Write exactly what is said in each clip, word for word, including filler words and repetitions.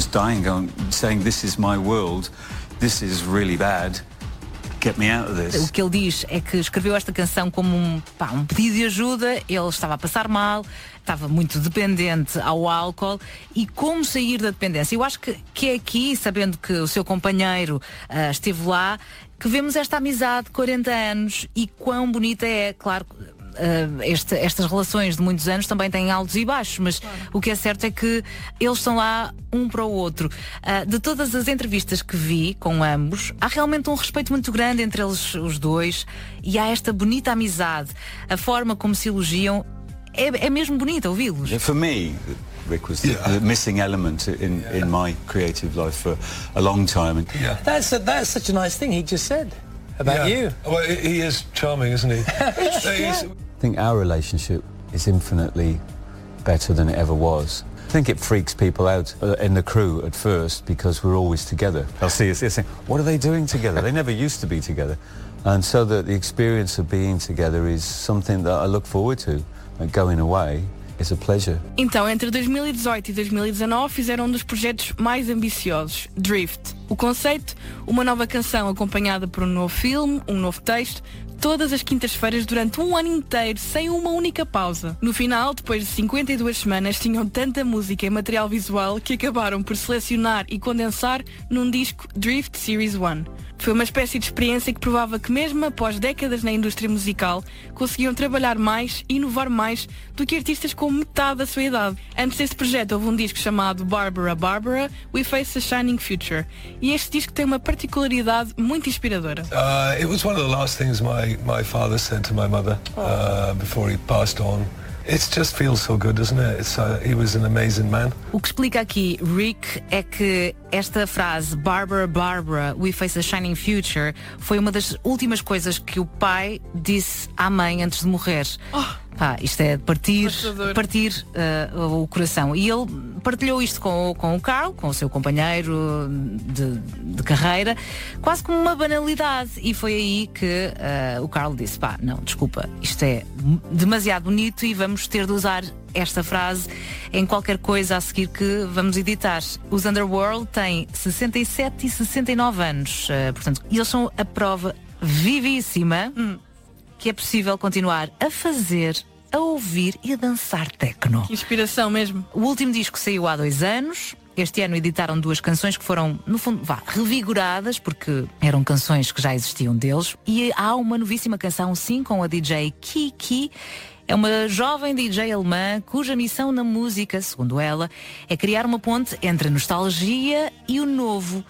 dying, going, saying, "This is my world. This is really bad. Get me out of this." O que ele diz é que escreveu esta canção como um, pá, um pedido de ajuda. Ele estava a passar mal, estava muito dependente ao álcool e como sair da dependência. Eu acho que, que é aqui, sabendo que o seu companheiro uh, esteve lá, que vemos esta amizade de quarenta anos e quão bonita é. Claro, uh, este, estas relações de muitos anos também têm altos e baixos, mas claro, o que é certo é que eles estão lá um para o outro. Uh, de todas as entrevistas que vi com ambos, há realmente um respeito muito grande entre eles os dois e há esta bonita amizade. A forma como se elogiam é, é mesmo bonita ouvi-los. For me, Rick was the, the missing element in, in my creative life for a long time. Yeah. That's a, that's such a nice thing he just said about yeah. you. Well, he is charming, isn't he? Yeah. I think our relationship is infinitely better than it ever was. I think it freaks people out uh, in the crew at first because we're always together. They'll see us, they'll say, what are they doing together? They never used to be together. And so that the experience of being together is something that I look forward to. Like going away is a pleasure. Então, entre dois mil e dezoito e dois mil e dezanove fizeram um dos projetos mais ambiciosos, Drift. O conceito, uma nova canção acompanhada por um novo filme, um novo texto, todas as quintas-feiras durante um ano inteiro, sem uma única pausa. No final, depois de cinquenta e duas semanas, tinham tanta música e material visual que acabaram por selecionar e condensar num disco Drift Series um. Foi uma espécie de experiência que provava que mesmo após décadas na indústria musical, conseguiam trabalhar mais e inovar mais do que artistas com metade da sua idade. Antes deste projeto houve um disco chamado Barbara Barbara, We Face a Shining Future. E este disco tem uma particularidade muito inspiradora. Uh, it was one of the last things my, my father said to my mother uh, before he passed on. It just feels so good, doesn't it? It's, uh, he was an amazing man. O que explica aqui Rick é que esta frase Barbara Barbara, We Face a Shining Future foi uma das últimas coisas que o pai disse à mãe antes de morrer. Oh. Pá, isto é partir, partir uh, o coração. E ele partilhou isto com, com o Carl, com o seu companheiro de, de carreira, quase como uma banalidade. E foi aí que uh, o Carl disse, pá, não, desculpa, isto é demasiado bonito e vamos ter de usar esta frase em qualquer coisa a seguir que vamos editar. Os Underworld têm sessenta e sete e sessenta e nove anos, uh, portanto, eles são a prova vivíssima hum. que é possível continuar a fazer, a ouvir e a dançar techno. Que inspiração mesmo. O último disco saiu há dois anos. Este ano editaram duas canções que foram, no fundo, vá, revigoradas, porque eram canções que já existiam deles. E há uma novíssima canção, sim, com a D J Kiki. É uma jovem D J alemã cuja missão na música, segundo ela, é criar uma ponte entre a nostalgia e o novo.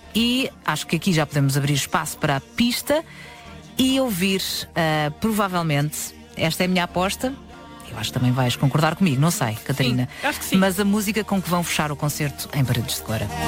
E acho que aqui já podemos abrir espaço para a pista e ouvir, uh, provavelmente, esta é a minha aposta, eu acho que também vais concordar comigo, não sei, Catarina, sim, acho que sim. Mas a música com que vão fechar o concerto em Paredes de Cora.